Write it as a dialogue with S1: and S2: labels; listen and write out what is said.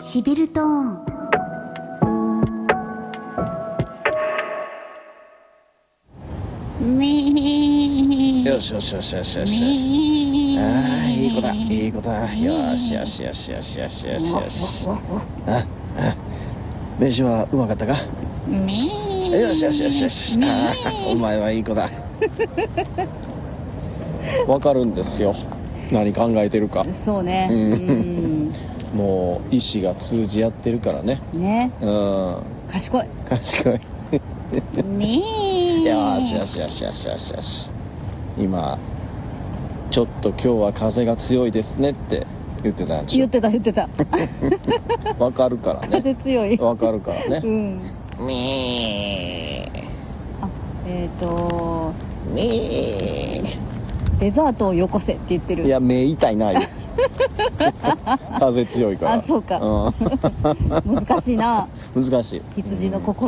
S1: シビルトーン。
S2: よしよしよしよしよし。ああ、いい子だいい子だ。よしよしよしよしよしよしよし。飯はうまかったか。よしよしよしよし。お前はいい子だ。わかるんですよ、何考えてるか。
S3: そうね。
S2: もう意志が通じ合ってるからね。
S3: ね。
S2: 賢い。賢い。よしよしよしよしよしよし。今ちょっと今日は風が強いですねって言ってたんでしょ。
S3: 言ってた。
S2: わかるからね。
S3: 風強い。
S2: わかるからね。
S3: デザートをよこせって言ってる。
S2: いや、目痛いなよ。風強いから。
S3: あ、そうか。難しいな。
S2: 難しい。
S3: 羊の心。